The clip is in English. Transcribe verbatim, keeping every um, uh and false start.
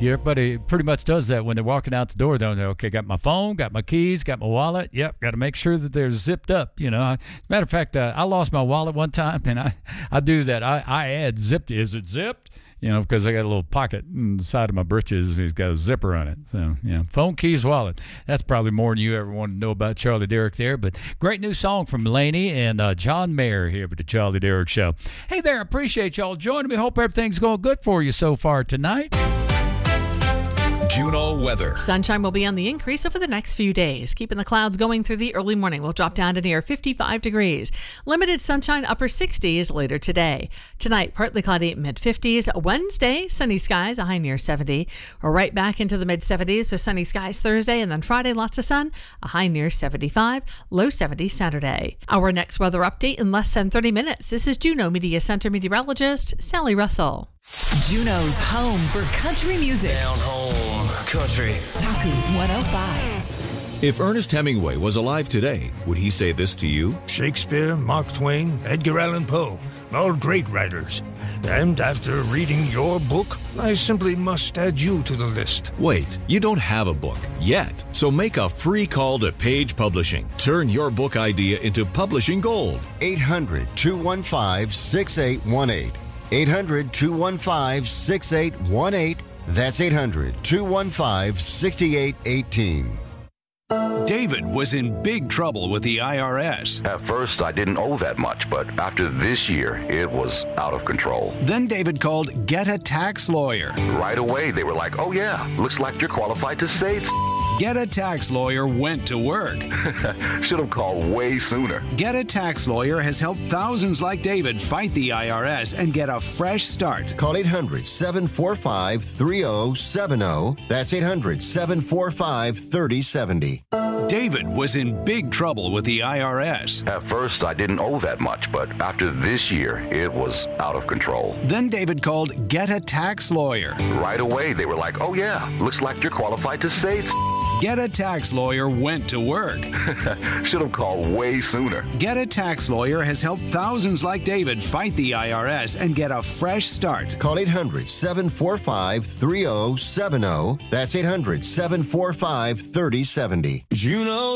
everybody pretty much does that when they're walking out the door. Don't they? Okay, got my phone, got my keys, got my wallet. Yep, got to make sure that they're zipped up. You know, as a matter of fact, uh, I lost my wallet one time, and I, I do that. I, I add zipped. Is it zipped? You know, because I got a little pocket inside of my britches. He's got a zipper on it. So, yeah, phone, keys, wallet. That's probably more than you ever wanted to know about Charlie Derrick there. But great new song from Laney and uh, John Mayer here with the Charlie Derrick Show. Hey there, appreciate y'all joining me. Hope everything's going good for you so far tonight. Juneau weather. Sunshine will be on the increase over the next few days. Keeping the clouds going through the early morning. We'll drop down to near fifty-five degrees. Limited sunshine, upper sixties later today. Tonight, partly cloudy, mid fifties. Wednesday, sunny skies, a high near seventy. We're right back into the mid seventies with sunny skies Thursday, and then Friday, lots of sun, a high near seventy-five, low seventy Saturday. Our next weather update in less than thirty minutes. This is Juneau Media Center meteorologist Sally Russell. Juneau's home for country music. Down home country. Taku one oh five. If Ernest Hemingway was alive today, would he say this to you? Shakespeare, Mark Twain, Edgar Allan Poe, all great writers. And after reading your book, I simply must add you to the list. Wait, you don't have a book yet. So make a free call to Page Publishing. Turn your book idea into publishing gold. eight hundred, two one five, six eight one eight. eight hundred, two one five, six eight one eight. That's eight hundred, two one five, six eight one eight. David was in big trouble with the I R S. At first, I didn't owe that much, but after this year, it was out of control. Then David called Get a Tax Lawyer. Right away, they were like, oh yeah, looks like you're qualified to save. Get a Tax Lawyer went to work. Should have called way sooner. Get a Tax Lawyer has helped thousands like David fight the I R S and get a fresh start. Call eight hundred, seven four five, three oh seven oh. That's eight hundred, seven four five, three oh seven oh. David was in big trouble with the I R S. At first, I didn't owe that much, but after this year, it was out of control. Then David called Get a Tax Lawyer. Right away, they were like, oh yeah, looks like you're qualified to save. Get a Tax Lawyer went to work. Should have called way sooner. Get a Tax Lawyer has helped thousands like David fight the I R S and get a fresh start. Call eight hundred, seven four five, three oh seven oh. That's eight hundred, seven four five, three oh seven oh. Juneau